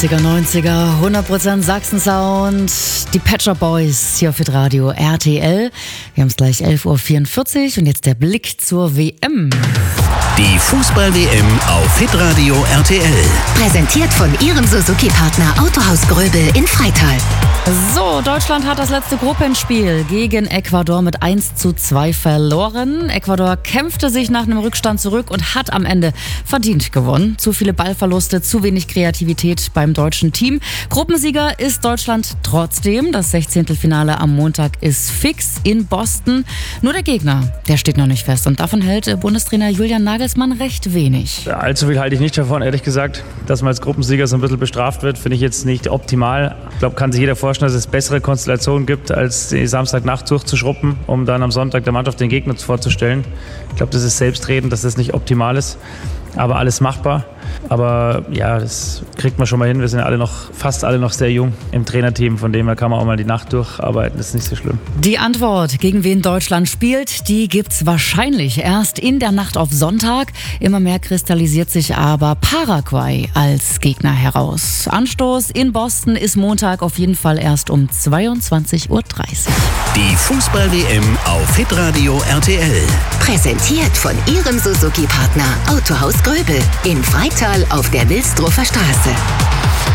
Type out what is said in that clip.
80er, 90er, 100% Sachsen-Sound, die Pet Shop Boys hier auf Hitradio RTL. Wir haben es gleich 11.44 Uhr und jetzt der Blick zur WM. Die Fußball-WM auf Hitradio RTL. Präsentiert von Ihrem Suzuki-Partner Autohaus Gröbel in Freital. So, Deutschland hat das letzte Gruppenspiel gegen Ecuador mit 1:2 verloren. Ecuador kämpfte sich nach einem Rückstand zurück und hat am Ende verdient gewonnen. Zu viele Ballverluste, zu wenig Kreativität beim deutschen Team. Gruppensieger ist Deutschland trotzdem. Das 16. Finale am Montag ist fix in Boston. Nur der Gegner, der steht noch nicht fest. Und davon hält Bundestrainer Julian Nagelsmann recht wenig. Allzu viel halte ich nicht davon, ehrlich gesagt. Dass man als Gruppensieger so ein bisschen bestraft wird, finde ich jetzt nicht optimal. Ich glaube, kann sich jeder vorstellen, dass es bessere Konstellationen gibt, als die Samstagnacht durchzuschruppen, um dann am Sonntag der Mannschaft den Gegner vorzustellen. Ich glaube, das ist selbstredend, dass das nicht optimal ist. Aber alles machbar. Aber ja, das kriegt man schon mal hin. Wir sind ja fast alle noch sehr jung im Trainerteam. Von dem her kann man auch mal die Nacht durcharbeiten. Das ist nicht so schlimm. Die Antwort, gegen wen Deutschland spielt, die gibt's wahrscheinlich erst in der Nacht auf Sonntag. Immer mehr kristallisiert sich aber Paraguay als Gegner heraus. Anstoß in Boston ist Montag auf jeden Fall erst um 22:30 Uhr. Die Fußball-WM auf Hitradio RTL. Präsentiert von Ihrem Suzuki-Partner Autohaus Gröbel in Freital auf der Wilsdruffer Straße.